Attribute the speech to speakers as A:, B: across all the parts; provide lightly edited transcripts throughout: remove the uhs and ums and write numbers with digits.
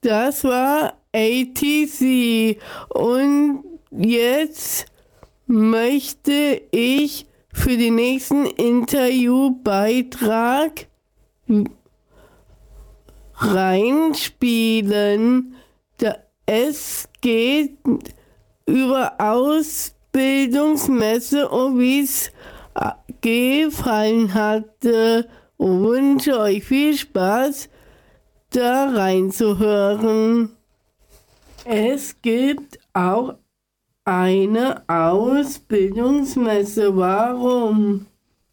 A: Das war ATC und jetzt möchte ich für den nächsten Interviewbeitrag reinspielen. Es geht über Ausbildungsmesse und wie es gefallen hatte. Und wünsche euch viel Spaß, da reinzuhören. Es gibt auch eine Ausbildungsmesse. Warum?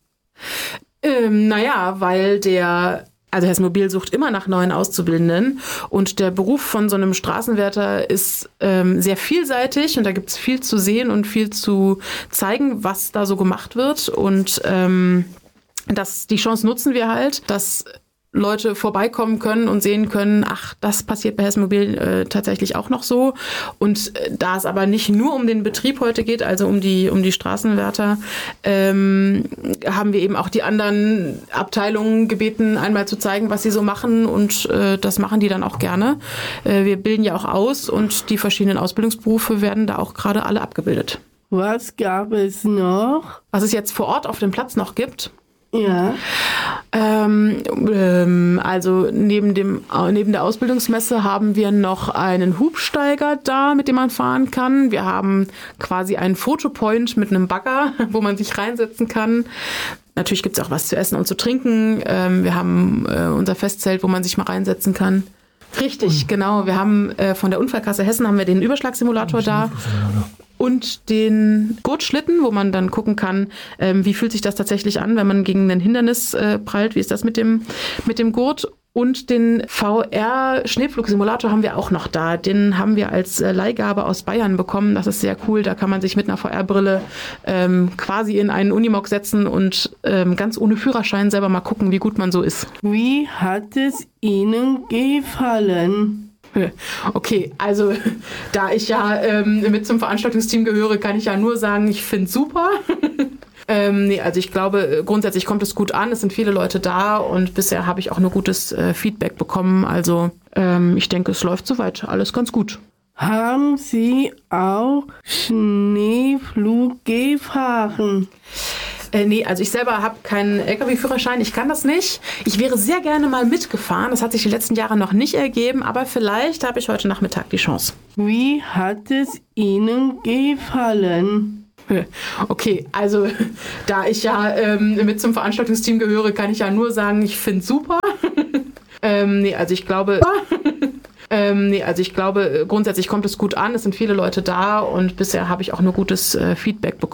B: Weil Hessen Mobil sucht immer nach neuen Auszubildenden und der Beruf von so einem Straßenwärter ist sehr vielseitig und da gibt es viel zu sehen und viel zu zeigen, was da so gemacht wird und die Chance nutzen wir halt, dass Leute vorbeikommen können und sehen können, ach, das passiert bei Hessen Mobil tatsächlich auch noch so. Und da es aber nicht nur um den Betrieb heute geht, also um die Straßenwärter, haben wir eben auch die anderen Abteilungen gebeten, einmal zu zeigen, was sie so machen und das machen die dann auch gerne. Wir bilden ja auch aus und die verschiedenen Ausbildungsberufe werden da auch gerade alle abgebildet.
A: Was gab es noch?
B: Was es jetzt vor Ort auf dem Platz noch gibt?
A: Ja.
B: Also neben der Ausbildungsmesse haben wir noch einen Hubsteiger da, mit dem man fahren kann. Wir haben quasi einen Fotopoint mit einem Bagger, wo man sich reinsetzen kann. Natürlich gibt es auch was zu essen und zu trinken. Wir haben unser Festzelt, wo man sich mal reinsetzen kann. Richtig, genau. Wir haben von der Unfallkasse Hessen haben wir den Überschlagsimulator da. Und den Gurtschlitten, wo man dann gucken kann, wie fühlt sich das tatsächlich an, wenn man gegen ein Hindernis prallt, wie ist das mit dem Gurt. Und den VR-Schneepflugsimulator haben wir auch noch da. Den haben wir als Leihgabe aus Bayern bekommen. Das ist sehr cool. Da kann man sich mit einer VR-Brille quasi in einen Unimog setzen und ganz ohne Führerschein selber mal gucken, wie gut man so ist.
A: Wie hat es Ihnen gefallen?
B: Okay, also da ich ja mit zum Veranstaltungsteam gehöre, kann ich ja nur sagen, ich finde es super. Also ich glaube, grundsätzlich kommt es gut an. Es sind viele Leute da und bisher habe ich auch nur gutes Feedback bekommen. Also ich denke, es läuft soweit alles ganz gut.
A: Haben Sie auch Schneepflug gefahren?
B: Nee, also ich selber habe keinen LKW-Führerschein, ich kann das nicht. Ich wäre sehr gerne mal mitgefahren, das hat sich die letzten Jahre noch nicht ergeben, aber vielleicht habe ich heute Nachmittag die Chance.
A: Wie hat es Ihnen gefallen?
B: Okay, also da ich ja mit zum Veranstaltungsteam gehöre, kann ich ja nur sagen, ich finde es super. Also ich glaube, grundsätzlich kommt es gut an, es sind viele Leute da und bisher habe ich auch nur gutes Feedback bekommen.